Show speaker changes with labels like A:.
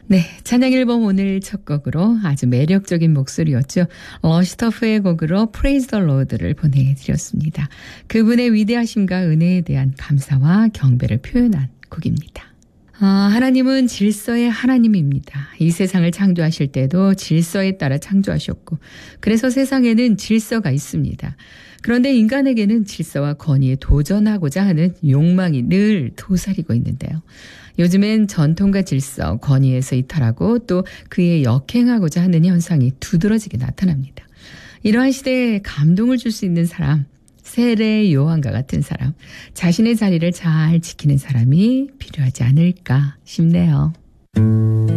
A: 네, 찬양 앨범 오늘 첫 곡으로 아주 매력적인 목소리였죠. 러시터프의 곡으로 Praise the Lord를 보내드렸습니다. 그분의 위대하심과 은혜에 대한 감사와 경배를 표현한 곡입니다. 하나님은 질서의 하나님입니다. 이 세상을 창조하실 때도 질서에 따라 창조하셨고, 그래서 세상에는 질서가 있습니다. 그런데 인간에게는 질서와 권위에 도전하고자 하는 욕망이 늘 도사리고 있는데요. 요즘엔 전통과 질서, 권위에서 이탈하고 또 그에 역행하고자 하는 현상이 두드러지게 나타납니다. 이러한 시대에 감동을 줄 수 있는 사람, 세례 요한과 같은 사람, 자신의 자리를 잘 지키는 사람이 필요하지 않을까 싶네요.